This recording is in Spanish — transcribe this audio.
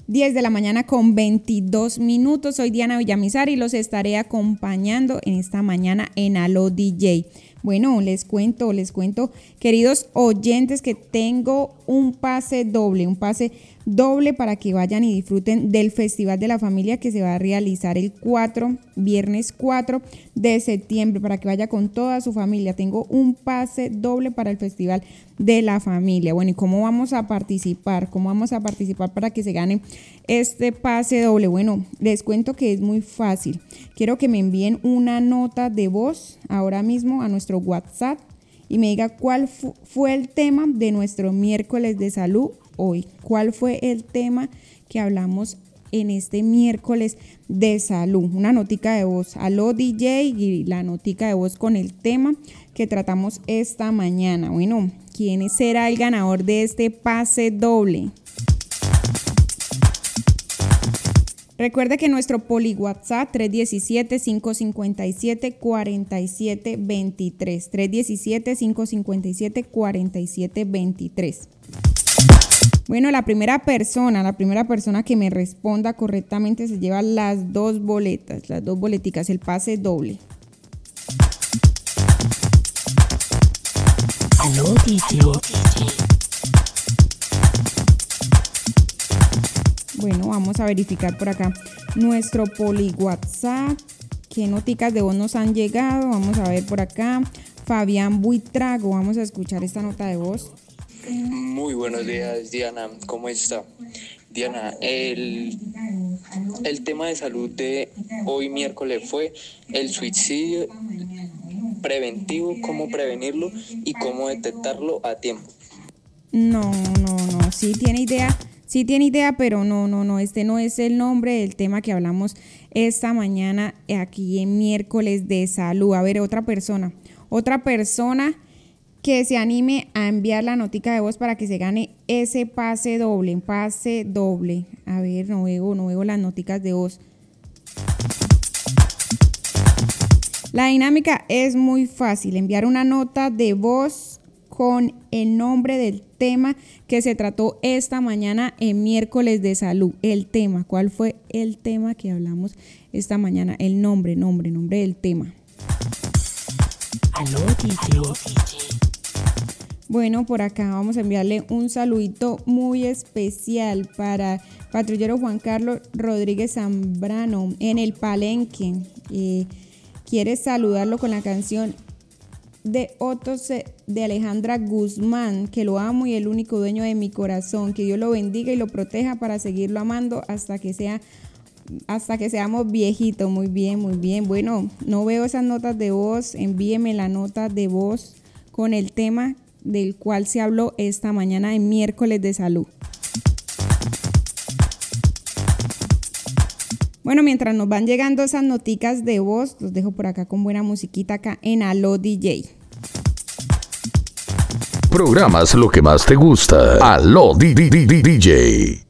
10 de la mañana con 22 minutos. Soy Diana Villamizar y los estaré acompañando en esta mañana en Aló DJ. Bueno, les cuento, queridos oyentes, que tengo un pase doble para que vayan y disfruten del Festival de la Familia que se va a realizar el viernes 4 de septiembre, para que vaya con toda su familia. Tengo un pase doble para el Festival de la Familia. Bueno, ¿y cómo vamos a participar? Para que se gane este pase doble? Bueno, les cuento que es muy fácil. Quiero que me envíen una nota de voz ahora mismo a nuestro WhatsApp y me diga cuál fue el tema de nuestro miércoles de salud hoy. ¿Cuál fue el tema que hablamos en este miércoles de salud? Una notica de voz, Aló DJ, y la notica de voz con el tema que tratamos esta mañana. Bueno, ¿quién será el ganador de este pase doble? Recuerde que nuestro poli WhatsApp 317-557-4723, 317-557-4723. Bueno, la primera persona que me responda correctamente se lleva las dos boleticas, el pase doble. Aló DJ. Bueno, vamos a verificar por acá nuestro poli WhatsApp. ¿Qué noticas de voz nos han llegado? Vamos a ver por acá. Fabián Buitrago, vamos a escuchar esta nota de voz. Muy buenos días, Diana. ¿Cómo está? Diana, el tema de salud de hoy miércoles fue el suicidio preventivo, cómo prevenirlo y cómo detectarlo a tiempo. No. Sí tiene idea, pero no. Este no es el nombre del tema que hablamos esta mañana aquí en miércoles de salud. A ver, otra persona que se anime a enviar la notica de voz para que se gane ese pase doble. A ver, no veo las noticas de voz. La dinámica es muy fácil. Enviar una nota de voz con el nombre del tema que se trató esta mañana en miércoles de salud. El tema, ¿cuál fue el tema que hablamos esta mañana? El nombre del tema. Aló DJ. Bueno, por acá vamos a enviarle un saludito muy especial para patrullero Juan Carlos Rodríguez Zambrano en el Palenque. Quiere saludarlo con la canción de Ottos de Alejandra Guzmán, que lo amo y el único dueño de mi corazón. Que Dios lo bendiga y lo proteja para seguirlo amando hasta que seamos viejitos. Muy bien. Bueno, no veo esas notas de voz. Envíeme la nota de voz con el tema del cual se habló esta mañana en miércoles de salud. Bueno, mientras nos van llegando esas noticas de voz, los dejo por acá con buena musiquita acá en Aló DJ. Programas lo que más te gusta. Aló DJ.